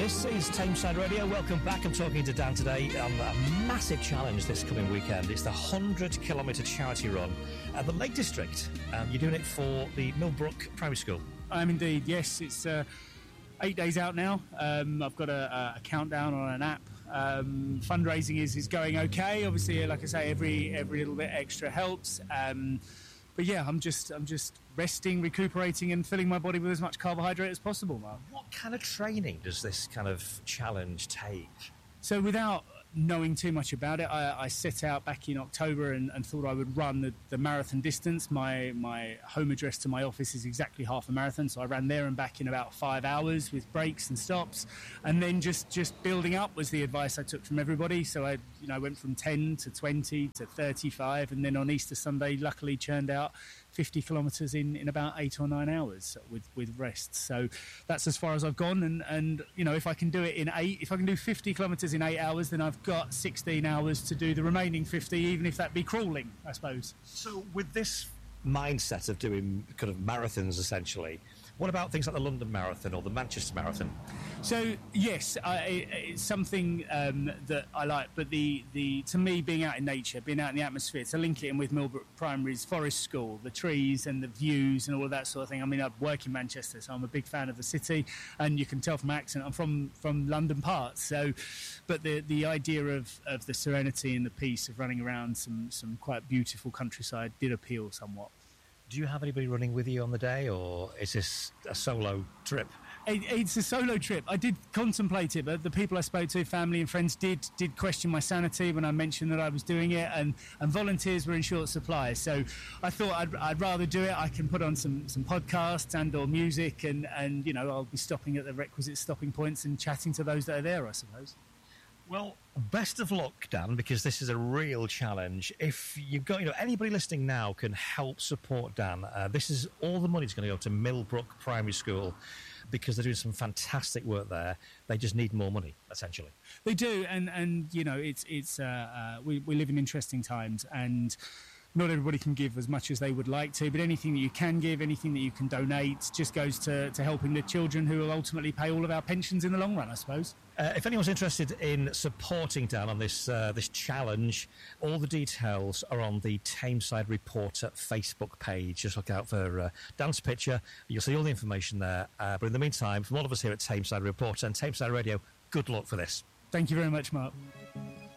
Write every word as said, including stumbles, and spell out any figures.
This is Tameside Radio. Welcome back. I'm talking to Dan today on a massive challenge this coming weekend. It's the one hundred kilometre charity run at the Lake District. Um, you're doing it for the Millbrook Primary School. I am indeed, yes. It's uh, eight days out now. Um, I've got a, a countdown on an app. Um, fundraising is, is going okay. Obviously, like I say, every every little bit extra helps. Um, but yeah, I'm just I'm just resting, recuperating, and filling my body with as much carbohydrate as possible, Mark. What kind of training does this kind of challenge take? So without knowing too much about it, I, I set out back in October and, and thought I would run the, the marathon distance. My my home address to my office is exactly half a marathon, so I ran there and back in about five hours with breaks and stops. And then just, just building up was the advice I took from everybody. So I you know went from ten to twenty to thirty-five, and then on Easter Sunday luckily churned out fifty kilometres in, in about eight or nine hours with, with rest. So that's as far as I've gone. And, and, you know, if I can do it in eight, if I can do fifty kilometres in eight hours, then I've got sixteen hours to do the remaining fifty, even if that be crawling, I suppose. So with this mindset of doing kind of marathons, essentially, what about things like the London Marathon or the Manchester Marathon? So yes, I, it's something um, that I like. But the, the to me, being out in nature, being out in the atmosphere, to link it in with Millbrook Primary's Forest School, the trees and the views and all of that sort of thing. I mean, I work in Manchester, so I'm a big fan of the city, and you can tell from my accent I'm from, from London parts. So, but the the idea of, of the serenity and the peace of running around some some quite beautiful countryside did appeal somewhat. Do you have anybody running with you on the day, or is this a solo trip? It, it's a solo trip. I did contemplate it, but the people I spoke to, family and friends, did did question my sanity when I mentioned that I was doing it, and, and volunteers were in short supply. So I thought I'd, I'd rather do it. I can put on some, some podcasts and or music, and, and you know I'll be stopping at the requisite stopping points and chatting to those that are there, I suppose. Well, best of luck, Dan, because this is a real challenge. If you've got, you know, anybody listening now can help support Dan. Uh, this is all the money's going to go to Millbrook Primary School because they're doing some fantastic work there. They just need more money, essentially. They do, and and you know, it's it's uh, uh, we we live in interesting times, and not everybody can give as much as they would like to, but anything that you can give, anything that you can donate, just goes to, to helping the children who will ultimately pay all of our pensions in the long run, I suppose. Uh, if anyone's interested in supporting Dan on this uh, this challenge, all the details are on the Tameside Reporter Facebook page. Just look out for uh, Dan's picture. You'll see all the information there. Uh, but in the meantime, from all of us here at Tameside Reporter and Tameside Radio, good luck for this. Thank you very much, Mark.